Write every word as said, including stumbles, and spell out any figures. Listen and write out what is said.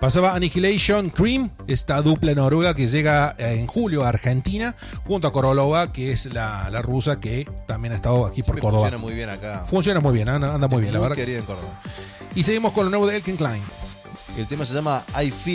Pasaba Annihilation Cream, esta dupla noruega que llega en julio a Argentina, junto a Korolova, que es la, la rusa que también ha estado aquí por Córdoba. Funciona muy bien acá. Funciona muy bien, anda, anda muy bien, la verdad. Querido en Córdoba. Y seguimos con lo nuevo de Elkin Klein. El tema se llama I Feel.